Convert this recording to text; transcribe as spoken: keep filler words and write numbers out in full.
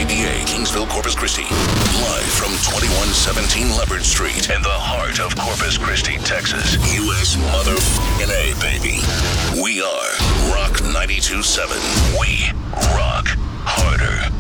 B A, Kingsville, Corpus Christi. Live from twenty-one seventeen Leopard Street in the heart of Corpus Christi, Texas. U S motherfucking A, baby. We are Rock ninety-two point seven. We rock harder.